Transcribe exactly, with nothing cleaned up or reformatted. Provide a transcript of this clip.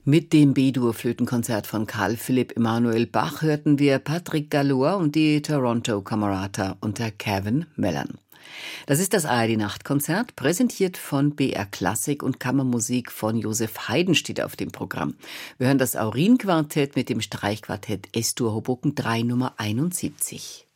Mit dem B-Dur-Flötenkonzert von Carl Philipp Emanuel Bach hörten wir Patrick Gallois und die Toronto Camerata unter Kevin Mellon. Das ist das A R D-Nachtkonzert, präsentiert von B R Klassik und Kammermusik von Josef Haydn steht auf dem Programm. Wir hören das Aurin-Quartett mit dem Streichquartett S-Dur Hoboken drei Nummer einundsiebzig.